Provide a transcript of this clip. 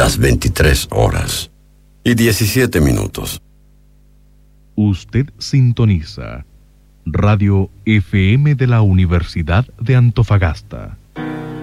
las 23:17. Usted sintoniza Radio FM de la Universidad de Antofagasta.